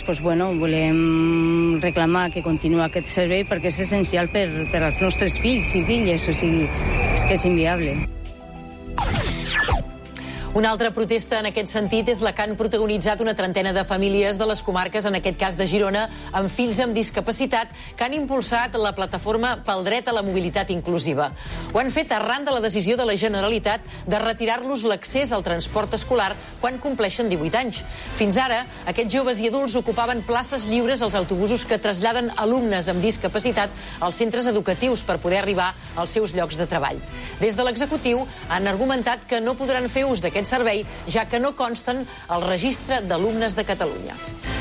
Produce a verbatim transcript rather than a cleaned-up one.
doncs, bueno, volem reclamar que continua aquest servei perquè és essencial per, per als nostres fills i filles, o sigui, és que és inviable. Una altra protesta en aquest sentit és la que han protagonitzat una trentena de famílies de les comarques, en aquest cas de Girona, amb fills amb discapacitat, que han impulsat la plataforma pel dret a la mobilitat inclusiva. Ho han fet arran de la decisió de la Generalitat de retirar-los l'accés al transport escolar quan compleixen divuit anys. Fins ara, aquests joves i adults ocupaven places lliures als autobusos que traslladen alumnes amb discapacitat als centres educatius per poder arribar als seus llocs de treball. Des de l'executiu han argumentat que no podran fer ús d'aquest servei, ja que no consten al registre d'alumnes de Catalunya.